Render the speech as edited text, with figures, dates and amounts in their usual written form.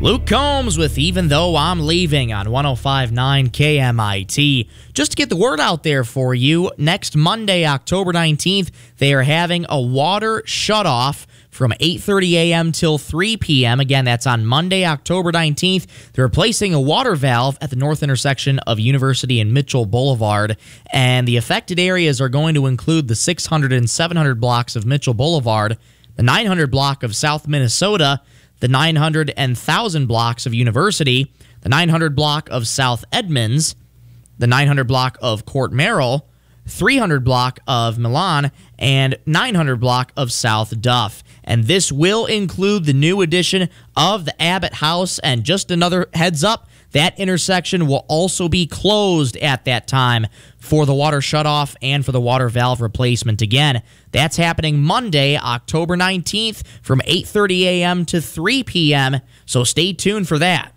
Luke Combs with Even Though I'm Leaving on 105.9 KMIT. Just to get the word out there for you, next Monday, October 19th, they are having a water shutoff from 8:30 a.m. till 3 p.m. Again, that's on Monday, October 19th. They're replacing a water valve at the north intersection of University and Mitchell Boulevard, and the affected areas are going to include the 600 and 700 blocks of Mitchell Boulevard, the 900 block of South Minnesota, the 900 and 1000 blocks of University, the 900 block of South Edmonds, the 900 block of Court Merrill, 300 block of Milan, and 900 block of South Duff. And this will include the new addition of the Abbott House. And just another heads up, that intersection will also be closed at that time for the water shutoff and for the water valve replacement. Again, that's happening Monday, October 19th from 8:30 a.m. to 3 p.m., so stay tuned for that.